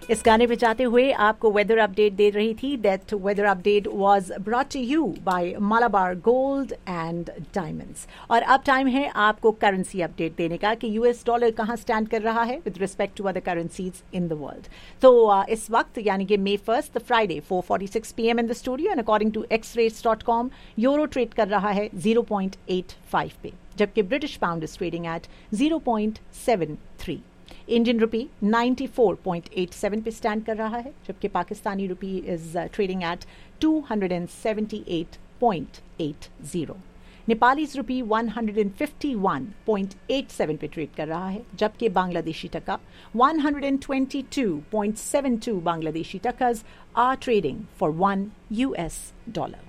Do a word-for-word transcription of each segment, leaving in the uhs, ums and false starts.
इस गाने पे जाते हुए आपको वेदर अपडेट दे रही थी. That whether update was brought to you bye Malabar gold and diamonds. और अब टाइम है आपको करेंसी अपडेट देने का कि यूएस डॉलर कहां स्टैंड कर रहा है with respect to other currencies in the world. तो uh, इस वक्त यानी कि मे first Friday four forty six P M in the studio and according to x rates dot com euro trade कर रहा है जीरो पॉइंट एट फाइव पे, जबकि British pound is trading at zero point seven three. Indian rupee ninety four point eight seven पे stand कर रहा है, जबकि पाकिस्तानी रुपी is trading at to seventy eight point eight zero. Nepali rupee one fifty one point eight seven पे trade कर रहा है, जबकि बांग्लादेशी टका one twenty two point seven to Bangladeshi टकास are trading for one US dollar.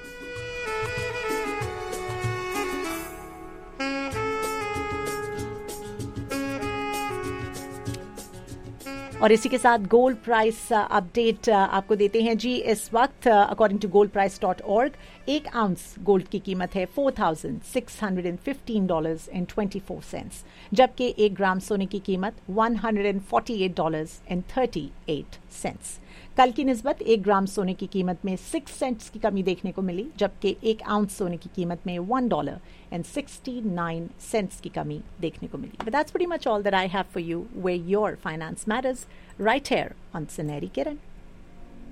और इसी के साथ गोल्ड प्राइस अपडेट आपको देते हैं जी. इस वक्त according to gold price dot org एक आउंस गोल्ड की कीमत है four thousand six hundred fifteen dollars and twenty four cents, जबकि एक ग्राम सोने की कीमत one hundred forty eight dollars and thirty eight cents. कल की निस्बत एक ग्राम सोने की कीमत में सिक्स सेंट्स की कमी देखने को मिली, जबकि एक आउंस सोने की कीमत में one dollar and sixty nine cents की कमी देखने को मिली. But that's pretty much all that I have for you, where your finance matters, right here on सुनहरी किरण.